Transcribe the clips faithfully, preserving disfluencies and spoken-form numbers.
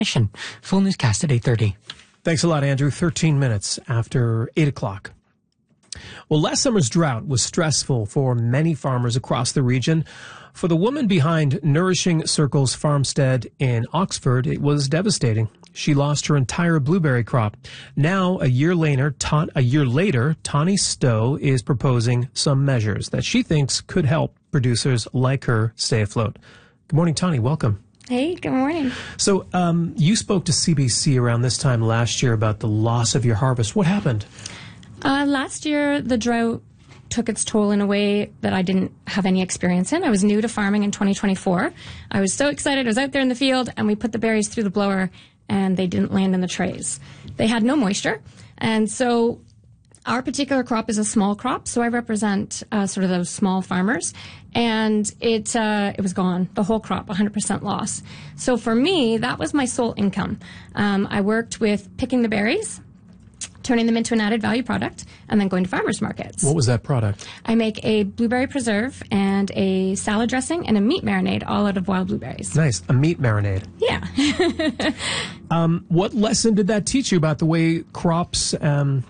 Full newscast at eight thirty. Thanks a lot, Andrew. thirteen minutes after eight o'clock. Well, last summer's drought was stressful for many farmers across the region. For the woman behind Nourishing Circles farmstead in Oxford, it was devastating. She lost her entire blueberry crop. Now, a year later, Ta- a year later, Tawny Stowe is proposing some measures that she thinks could help producers like her stay afloat. Good morning, Tawny. Welcome. Hey, good morning. So, um, you spoke to C B C around this time last year about the loss of your harvest. What happened? Uh, last year, the drought took its toll in a way that I didn't have any experience in. I was new to farming in twenty twenty-four. I was so excited. I was out there in the field, and we put the berries through the blower, and they didn't land in the trays. They had no moisture, and so our particular crop is a small crop, so I represent uh, sort of those small farmers, and it uh, it was gone, the whole crop, one hundred percent loss. So for me, that was my sole income. Um, I worked with picking the berries, turning them into an added value product, and then going to farmers markets. What was that product? I make a blueberry preserve and a salad dressing and a meat marinade, all out of wild blueberries. Nice. A meat marinade. Yeah. um, what lesson did that teach you about the way crops, um,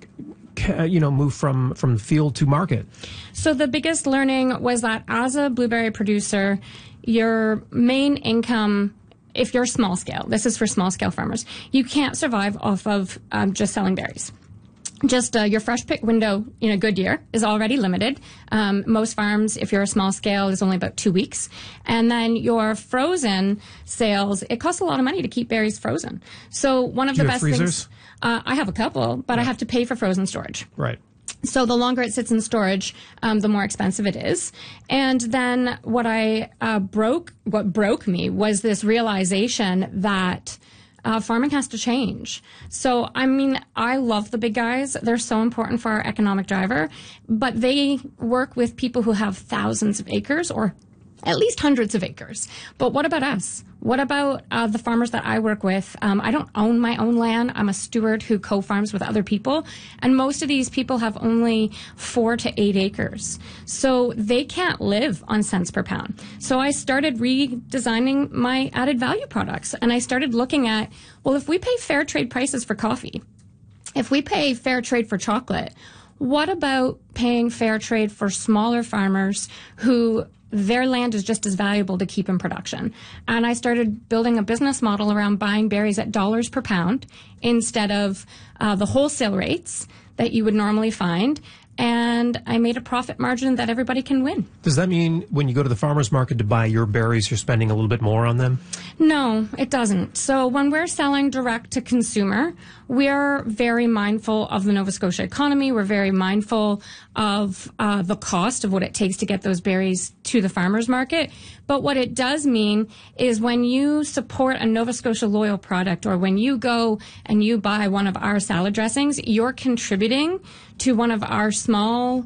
ca- you know, move from, from field to market? So the biggest learning was that as a blueberry producer, your main income, if you're small scale, this is for small scale farmers, you can't survive off of um, just selling berries. Just uh, your fresh pick window in a good year is already limited. Um, most farms, if you're a small scale, is only about two weeks. And then your frozen sales, it costs a lot of money to keep berries frozen. So one of Do the you best have freezers? things, uh, I have a couple, but Yeah. I have to pay for frozen storage. Right. So the longer it sits in storage, um, the more expensive it is. And then what I uh, broke, what broke me was this realization that uh, farming has to change. So, I mean, I love the big guys. They're so important for our economic driver, but they work with people who have thousands of acres or at least hundreds of acres. But what about us? What about uh, the farmers that I work with? Um, I don't own my own land. I'm a steward who co-farms with other people. And most of these people have only four to eight acres. So they can't live on cents per pound. So I started redesigning my added value products. And I started looking at, well, if we pay fair trade prices for coffee, if we pay fair trade for chocolate, what about paying fair trade for smaller farmers who their land is just as valuable to keep in production? And I started building a business model around buying berries at dollars per pound instead of uh, the wholesale rates that you would normally find. And I made a profit margin that everybody can win. Does that mean when you go to the farmer's market to buy your berries, you're spending a little bit more on them? No, it doesn't. So when we're selling direct to consumer, we're very mindful of the Nova Scotia economy. We're very mindful of uh, the cost of what it takes to get those berries to the farmer's market. But what it does mean is when you support a Nova Scotia Loyal product, or when you go and you buy one of our salad dressings, you're contributing to one of our small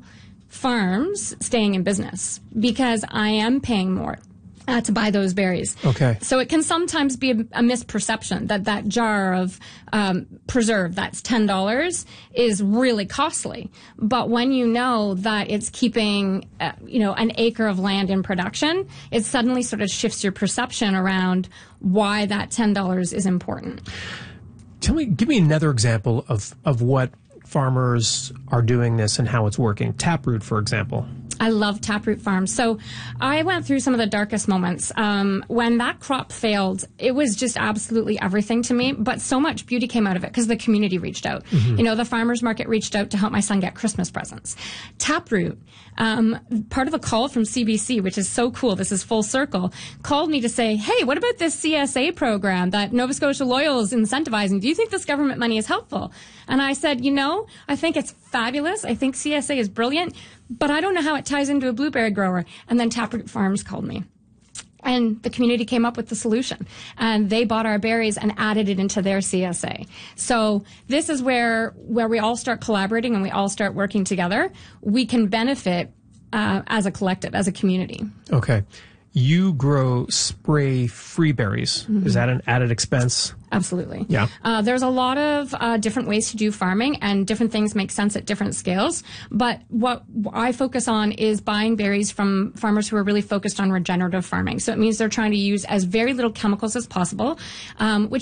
farms staying in business, because I am paying more uh, to buy those berries. Okay. So it can sometimes be a, a misperception that that jar of um, preserve that's ten dollars is really costly. But when you know that it's keeping, uh, you know, an acre of land in production, it suddenly sort of shifts your perception around why that ten dollars is important. Tell me, give me another example of, of what farmers are doing this and how it's working. Taproot, for example. I love Taproot Farms. So I went through some of the darkest moments. Um, when that crop failed, it was just absolutely everything to me, but so much beauty came out of it because the community reached out. Mm-hmm. You know, the farmers market reached out to help my son get Christmas presents. Taproot, um, part of a call from C B C, which is so cool, this is full circle, called me to say, hey, what about this C S A program that Nova Scotia Loyal is incentivizing? Do you think this government money is helpful? And I said, you know, I think it's fabulous. I think C S A is brilliant, but I don't know how it ties into a blueberry grower. And then Taproot Farms called me. And the community came up with the solution. And they bought our berries and added it into their C S A. So this is where, where we all start collaborating and we all start working together. We can benefit uh, as a collective, as a community. Okay. You grow spray-free berries. Mm-hmm. Is that an added expense? Absolutely. Yeah. Uh, there's a lot of uh, different ways to do farming, and different things make sense at different scales. But what I focus on is buying berries from farmers who are really focused on regenerative farming. So it means they're trying to use as very little chemicals as possible, um, which